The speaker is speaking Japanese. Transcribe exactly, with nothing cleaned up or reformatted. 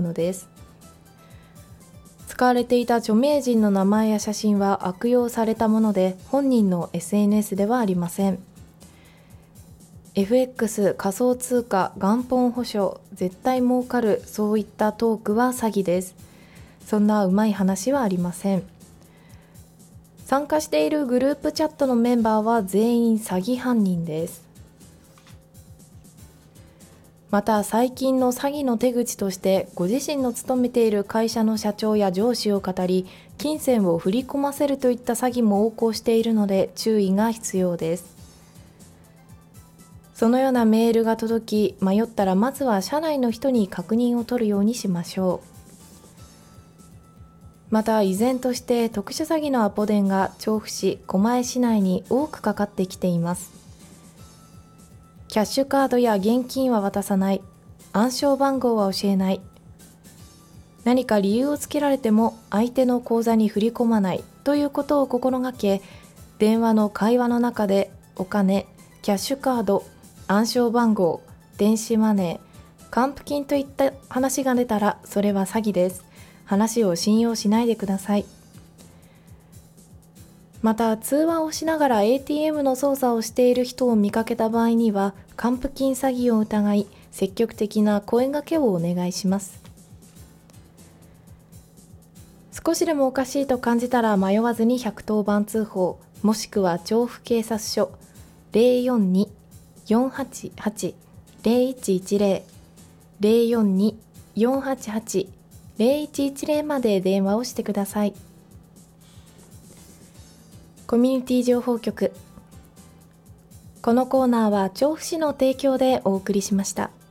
のです。使われていた著名人の名前や写真は悪用されたもので、本人の エスエヌエス ではありません。エフエックス、仮想通貨、元本保証、絶対儲かる、そういったトークは詐欺です。そんなうまい話はありません。参加しているグループチャットのメンバーは全員詐欺犯人です。また最近の詐欺の手口として、ご自身の勤めている会社の社長や上司を語り、金銭を振り込ませるといった詐欺も横行しているので注意が必要です。そのようなメールが届き、迷ったらまずは社内の人に確認を取るようにしましょう。また依然として特殊詐欺のアポ電が調布市、狛江市内に多くかかってきています。キャッシュカードや現金は渡さない、暗証番号は教えない、何か理由をつけられても相手の口座に振り込まないということを心がけ、電話の会話の中でお金、キャッシュカード、暗証番号、電子マネー、還付金といった話が出たらそれは詐欺です。話を信用しないでください。また通話をしながら エーティーエム の操作をしている人を見かけた場合には、還付金詐欺を疑い、積極的な声掛けをお願いします。少しでもおかしいと感じたら迷わずにいちいちばん通報、もしくは調布警察署 ゼロよんに よんはちはち ゼロいちいちゼロ ゼロよんに よんはちはち ゼロいちいちゼロまで電話をしてください。コミュニティ情報局。このコーナーは調布市の提供でお送りしました。